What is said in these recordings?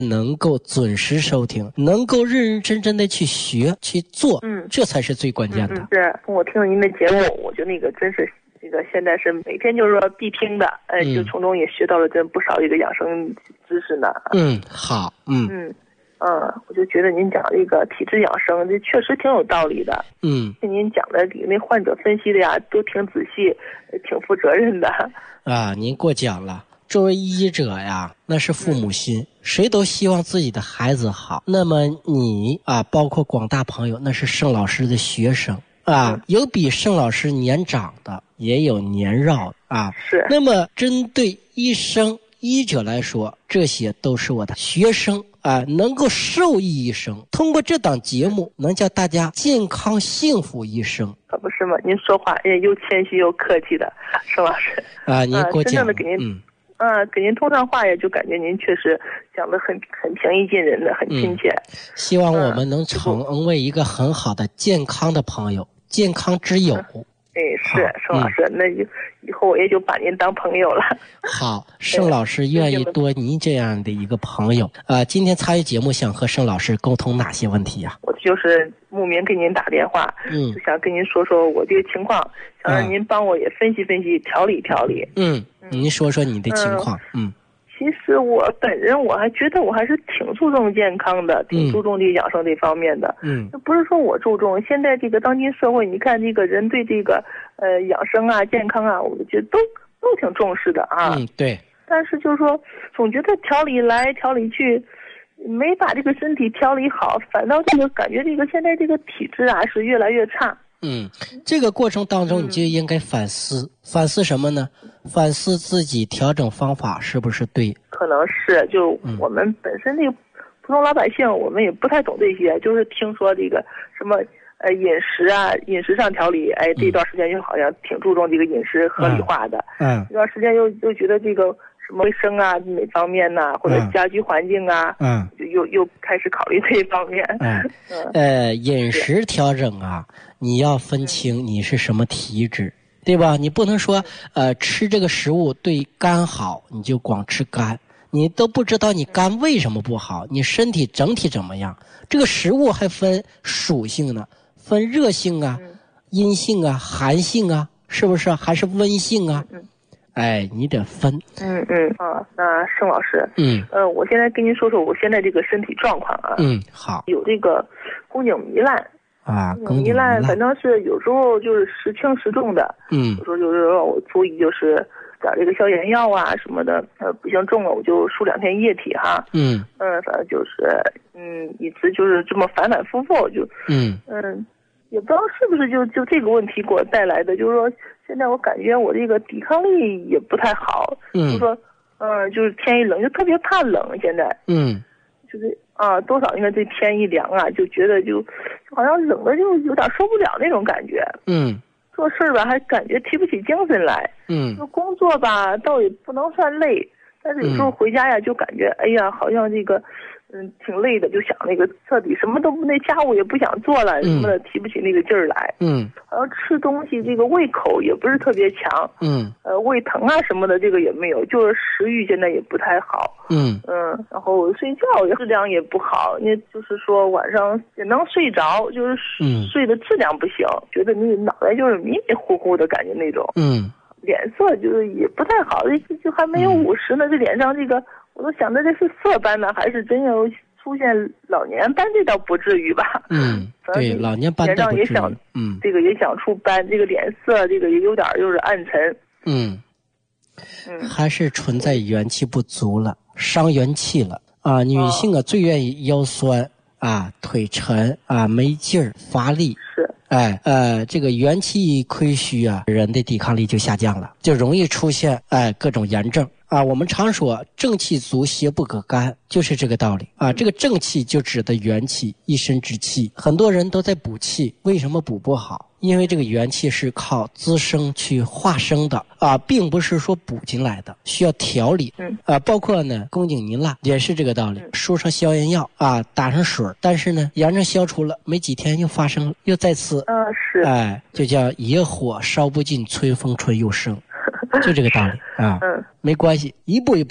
能够准时收听，能够认认真真的去学去做，这才是最关键的。 是，我听了您的节目，我觉得那个真是这个现在是每天就是说必听的，就从中也学到了真不少这个养生知识呢。 好， 我就觉得您讲这个体质养生，这确实挺有道理的。听您讲的那患者分析的呀，都挺仔细，挺负责任的。 您过奖了。作为医者呀，那是父母心，谁都希望自己的孩子好。那么你包括广大朋友，那是盛老师的学生有比盛老师年长的，也有年绕的是。 那么针对医生医者来说，这些都是我的学生能够受益一生。通过这档节目，能叫大家健康幸福一生。 可不是吗？您说话又谦虚又客气的，盛老师您过奖。 真正的给您给您通上话也就感觉您确实讲得很平易近人的，很亲切。 希望我们能成为一个很好的健康的朋友，健康之友。 是盛老师，那以后我也就把您当朋友了。 好，盛老师愿意多您这样的一个朋友。今天参与节目，想和盛老师沟通哪些问题呀？ 我就是慕名给您打电话，就想跟您说说我这个情况，想让您帮我也分析分析，调理调理。 您说说你的情况。 其实我本人我还觉得我还是挺注重健康的，挺注重这个养生这方面的。不是说我注重，现在这个当今社会，你看这个人对这个养生健康我觉得都挺重视的对。 但是就是说，总觉得调理来调理去，没把这个身体调理好，反倒这个感觉这个现在这个体质是越来越差。 这个过程当中你就应该反思，反思什么呢？反思自己调整方法是不是对？ 可能是，就我们本身这个普通老百姓，我们也不太懂这些，就是听说这个什么饮食上调理，这段时间又好像挺注重这个饮食合理化的。这段时间又觉得这个什么卫生哪方面或者家居环境就又开始考虑这一方面。 饮食调整你要分清你是什么体质，对吧？你不能说吃这个食物对肝好，你就光吃肝，你都不知道你肝为什么不好，你身体整体怎么样。这个食物还分属性呢，分热性阴性寒性是不是？还是温性你得分。 那盛老师，我现在跟您说说我现在这个身体状况好。 有这个宫颈糜烂宫颈糜烂，反正是有时候就是时轻时重的。有时候就是我注意就是点这个消炎药什么的，不行重了我就输2天液体反正就是一直就是这么反反复复就也不知道是不是就这个问题给我带来的，就是说现在我感觉我这个抵抗力也不太好。就是说就是天一冷就特别怕冷，现在就是多少应该这天一凉就觉得就好像冷的就有点受不了那种感觉。做事吧还感觉提不起精神来。就工作吧倒也不能算累，但是有时候回家就感觉好像这个挺累的，就想那个彻底什么都那家务也不想做了，什么的提不起那个劲儿来。好像吃东西这个胃口也不是特别强。胃疼什么的这个也没有，就是食欲现在也不太好。然后睡觉质量也不好，那就是说晚上也能睡着，就是睡的质量不行，觉得你脑袋就是迷迷糊糊的感觉那种。脸色就是也不太好，就还没有50呢，这脸上这个我都想着这是色斑呢，还是真有出现老年斑？这倒不至于吧。 对，老年斑倒不至于。 这个也想出斑，这个脸色这个也有点就是暗沉。 还是存在元气不足了，伤元气了女性最愿意腰酸腿沉没劲儿乏力。这个元气亏虚人的抵抗力就下降了，就容易出现各种炎症我们常说正气足邪不可干，就是这个道理这个正气就指的元气，一身之气。很多人都在补气，为什么补不好？因为这个元气是靠滋生去化生的并不是说补进来的，需要调理。包括呢宫颈糜烂也是这个道理，输上消炎药打上水，但是呢炎症消除了，没几天又发生了，又再次就叫野火烧不尽，春风吹又生。就这个道理没关系，一步一步来，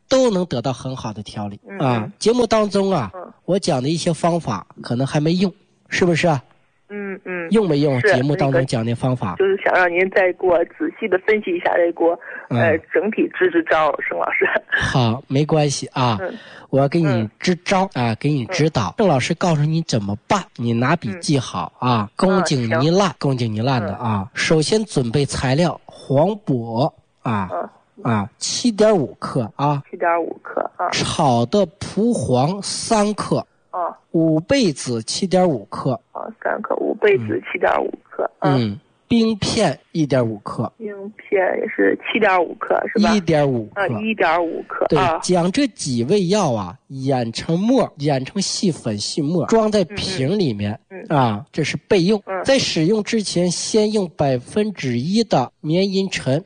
都能得到很好的调理啊。节目当中啊，我讲的一些方法可能还没用，是不是啊？用没用节目当中讲的方法？ 就是想让您再给我仔细的分析一下，再给我整体支招，盛老师。 好，没关系啊，我要给你支招啊，给你指导。盛老师告诉你怎么办，你拿笔记好啊。宫颈糜烂的啊，首先准备材料：黄柏7.5克啊 ，7.5克啊， 炒的蒲黄3克。五倍子7.5克 ，3克，五倍子7.5克， 冰片1.5克， 冰片也是7.5克是吧 ？1.5克 ，1.5克。 对，将这几味药啊研成末，研成细粉细末，装在瓶里面这是备用。在使用之前，先用1%的棉阴沉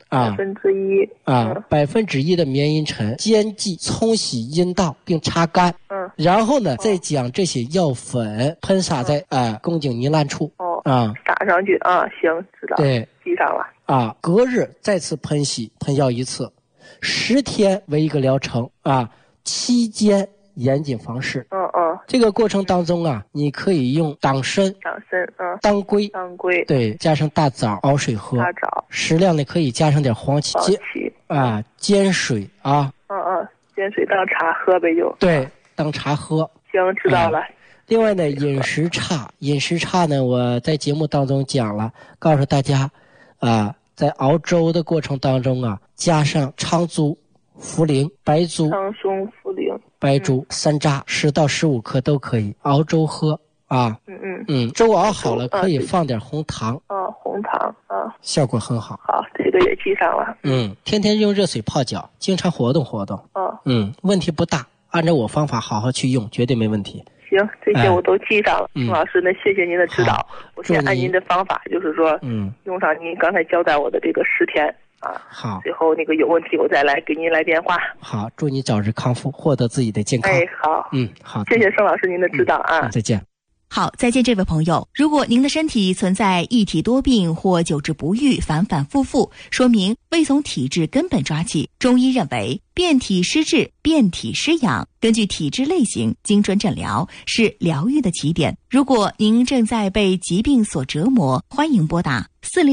1%的棉阴沉煎剂冲洗阴道并擦干。然后呢，再将这些药粉喷洒在宫颈糜烂处。 打上去啊，行，知道。 对， 记上了。 隔日再次喷洗，喷药1次，10天为一个疗程期间严谨房事。这个过程当中啊，你可以用党参、当归，对，加上大枣熬水喝。适量的可以加上点黄芪煎水煎水当茶喝呗就。 对，当茶喝。 行，知道了。 另外呢，饮食差呢，我在节目当中讲了，告诉大家在熬粥的过程当中加上苍术、茯苓、白术、白术3渣10到15克都可以熬粥喝粥熬好了可以放点红糖红糖效果很好。 好，这个也记上了。 天天用热水泡脚，经常活动活动。问题不大，按照我方法好好去用，绝对没问题。 行，这些我都记上了。盛老师，那谢谢您的指导，我先按您的方法，就是说，用上您刚才交代我的这个10天好， 最后那个有问题我再来给您来电话。 好，祝你早日康复，获得自己的健康。 好， 好， 谢谢盛老师您的指导再见。 好，再见，这位朋友。如果您的身体存在一体多病或久治不愈、反反复复，说明未从体质根本抓起。中医认为，变体施治、变体施养，根据体质类型精准诊疗是疗愈的起点。如果您正在被疾病所折磨，欢迎拨打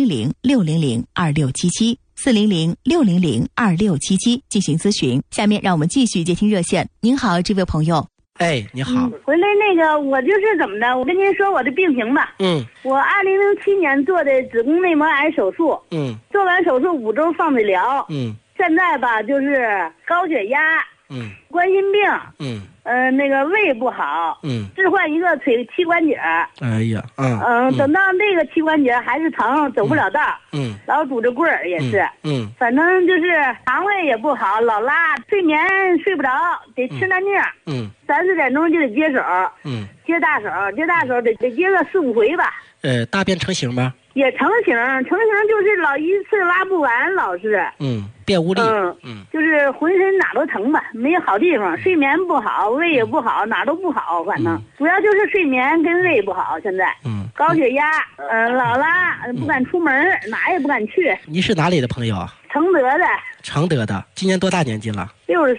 400-600-2677，400-600-2677进行咨询。下面让我们继续接听热线。您好，这位朋友。 你好。 回来那个，我就是怎么的？我跟您说我的病情吧。我2007年做的子宫内膜癌手术。做完手术5周放的疗。现在吧，就是高血压。冠心病。那个胃不好。置换一个膝关节。等到那个膝关节还是疼，走不了道。老拄着棍儿也是。反正就是肠胃也不好，老拉，睡眠睡不着，得吃那尿。3、4点钟就得接手。接大手得接个4、5回吧。 大便成型吗？ 也成型就是老一次拉不完，老是。 便无力。 就是浑身哪都疼吧，没有好地方，睡眠不好，胃也不好，哪都不好，反正主要就是睡眠跟胃不好。现在高血压，老拉，不敢出门，哪也不敢去。 你是哪里的朋友啊？ 承德的。 今年多大年纪了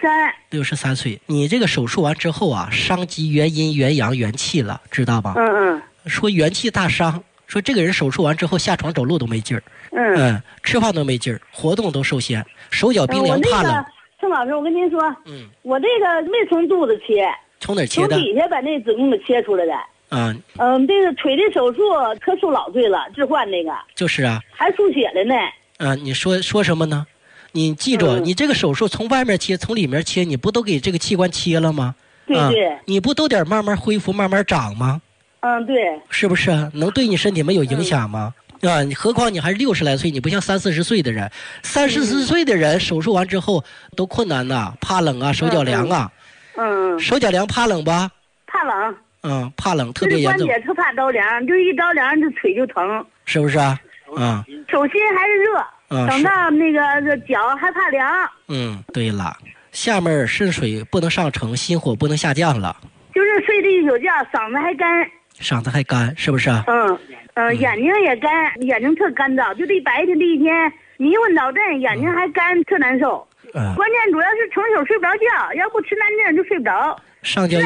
？63岁。你这个手术完之后伤及元阴、元阳、元气了，知道吧？说元气大伤，说这个人手术完之后下床走路都没劲儿。吃饭都没劲儿，活动都受限，手脚冰凉，怕冷。 盛老师，我跟您说，我这个没从肚子切， 从哪儿切的？ 从底下把那子宫给切出来的。这个腿的手术可受老罪了，置换那个。 就是还出血了呢。 你说什么呢？你记住，你这个手术从外面切，从里面切，你不都给这个器官切了吗？ 对。 你不都得慢慢恢复，慢慢长吗？ 对。 是不是？能对你身体没有影响吗？何况你还是60来岁，你不像30、40岁的人，30、40岁的人手术完之后都困难呐，怕冷手脚凉手脚凉怕冷吧？ 怕冷。 怕冷特别严重。 关节特怕着凉，就一着凉这腿就疼。 是不是手心还是热，等到那个脚还怕凉。 对了，下面肾水不能上升，心火不能下降了。 就是睡这一宿觉，嗓子还干， 是不是？ 眼睛也干，眼睛特干燥，就这白天这一天迷昏倒阵，眼睛还干，特难受。 关键主要是成宿睡不着觉，要不吃南丁就睡不着。 上焦